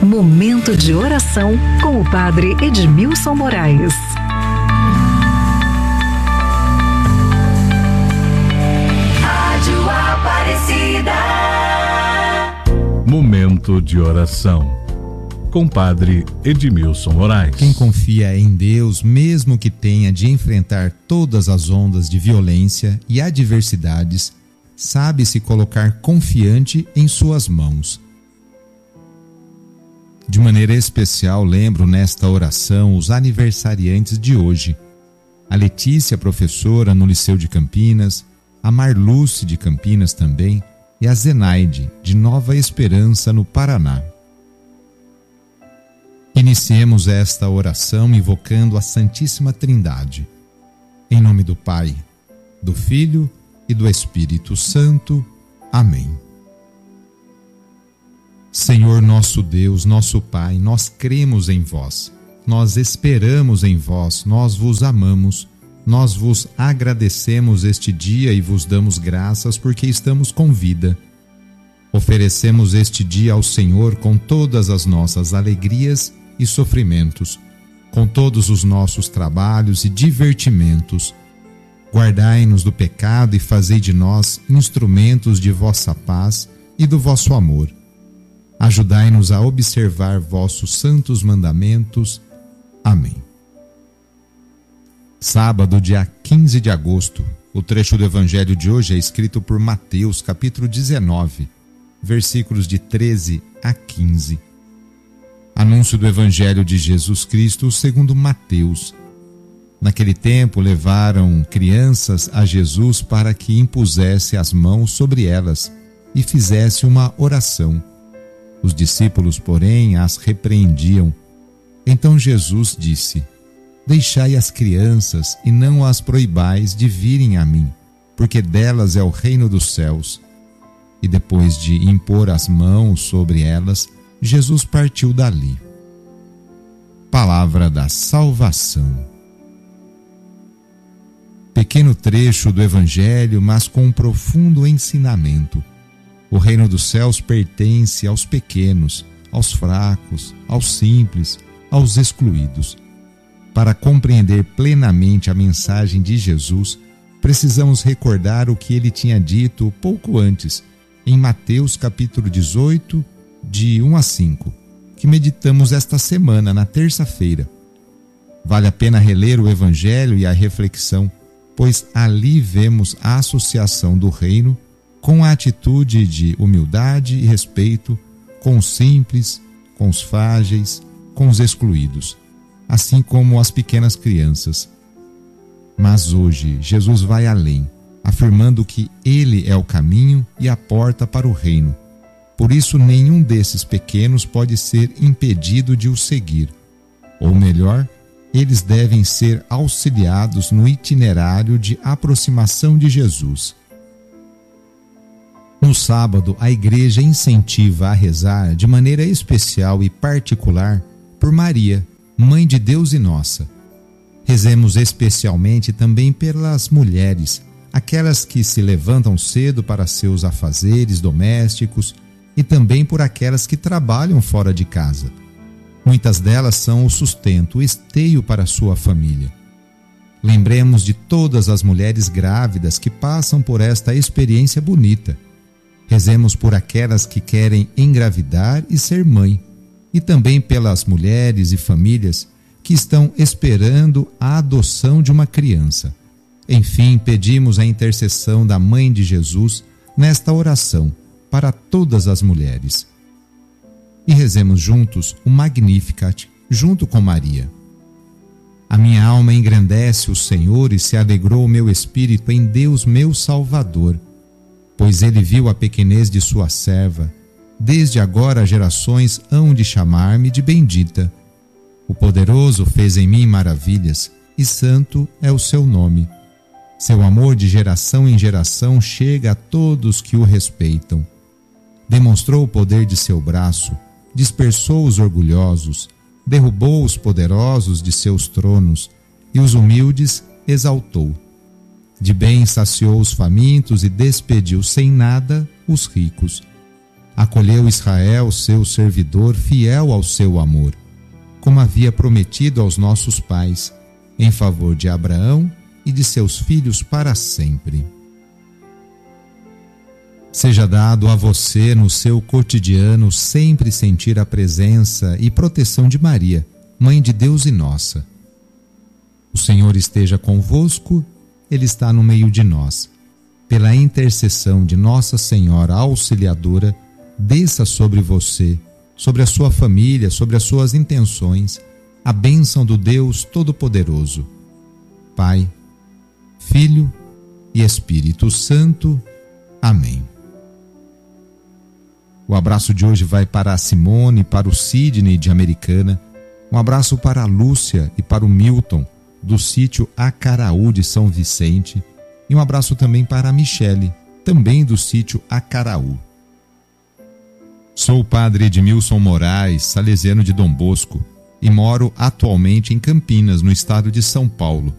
Momento de oração com o Padre Edmilson Moraes. Rádio Aparecida. Momento de oração com Padre Edmilson Moraes. Quem confia em Deus, mesmo que tenha de enfrentar todas as ondas de violência e adversidades, sabe se colocar confiante em suas mãos. De maneira especial, lembro nesta oração os aniversariantes de hoje. A Letícia, professora no Liceu de Campinas, a Marluce de Campinas também, e a Zenaide, de Nova Esperança, no Paraná. Iniciemos esta oração invocando a Santíssima Trindade. Em nome do Pai, do Filho e do Espírito Santo. Amém. Senhor nosso Deus, nosso Pai, nós cremos em vós, nós esperamos em vós, nós vos amamos, nós vos agradecemos este dia e vos damos graças porque estamos com vida. Oferecemos este dia ao Senhor com todas as nossas alegrias e sofrimentos, com todos os nossos trabalhos e divertimentos. Guardai-nos do pecado e fazei de nós instrumentos de vossa paz e do vosso amor. Ajudai-nos a observar vossos santos mandamentos. Amém. Sábado, dia 15 de agosto. O trecho do Evangelho de hoje é escrito por Mateus, capítulo 19, versículos de 13 a 15. Anúncio do Evangelho de Jesus Cristo segundo Mateus. Naquele tempo levaram crianças a Jesus para que impusesse as mãos sobre elas e fizesse uma oração. Os discípulos, porém, as repreendiam. Então Jesus disse: Deixai as crianças e não as proibais de virem a mim, porque delas é o reino dos céus. E depois de impor as mãos sobre elas, Jesus partiu dali. Palavra da salvação. Pequeno trecho do Evangelho, mas com um profundo ensinamento. O reino dos céus pertence aos pequenos, aos fracos, aos simples, aos excluídos. Para compreender plenamente a mensagem de Jesus, precisamos recordar o que ele tinha dito pouco antes, em Mateus capítulo 18, de 1 a 5, que meditamos esta semana, na terça-feira. Vale a pena reler o Evangelho e a reflexão, pois ali vemos a associação do reino com a atitude de humildade e respeito com os simples, com os frágeis, com os excluídos, assim como as pequenas crianças. Mas hoje Jesus vai além, afirmando que ele é o caminho e a porta para o reino. Por isso, nenhum desses pequenos pode ser impedido de o seguir. Ou melhor, eles devem ser auxiliados no itinerário de aproximação de Jesus. No sábado, a Igreja incentiva a rezar de maneira especial e particular por Maria, Mãe de Deus e nossa. Rezemos especialmente também pelas mulheres, aquelas que se levantam cedo para seus afazeres domésticos, e também por aquelas que trabalham fora de casa. Muitas delas são o sustento, o esteio para sua família. Lembremos de todas as mulheres grávidas que passam por esta experiência bonita. Rezemos por aquelas que querem engravidar e ser mãe, e também pelas mulheres e famílias que estão esperando a adoção de uma criança. Enfim, pedimos a intercessão da Mãe de Jesus nesta oração para todas as mulheres. E rezemos juntos o Magnificat, junto com Maria. A minha alma engrandece o Senhor e se alegrou o meu espírito em Deus meu Salvador, pois ele viu a pequenez de sua serva. Desde agora gerações hão de chamar-me de bendita. O Poderoso fez em mim maravilhas, e santo é o seu nome. Seu amor de geração em geração chega a todos que o respeitam. Demonstrou o poder de seu braço, dispersou os orgulhosos, derrubou os poderosos de seus tronos e os humildes exaltou. De bem saciou os famintos e despediu sem nada os ricos. Acolheu Israel, seu servidor, fiel ao seu amor, como havia prometido aos nossos pais, em favor de Abraão e de seus filhos para sempre. Seja dado a você, no seu cotidiano, sempre sentir a presença e proteção de Maria, Mãe de Deus e nossa. O Senhor esteja convosco, Ele está no meio de nós. Pela intercessão de Nossa Senhora Auxiliadora, desça sobre você, sobre a sua família, sobre as suas intenções, a bênção do Deus Todo-Poderoso. Pai, Filho e Espírito Santo. Amém. O abraço de hoje vai para a Simone, para o Sidney de Americana. Um abraço para a Lúcia e para o Milton, do sítio Acaraú de São Vicente. E um abraço também para a Michele, também do sítio Acaraú. Sou o padre Edmilson Moraes, salesiano de Dom Bosco, e moro atualmente em Campinas, no estado de São Paulo.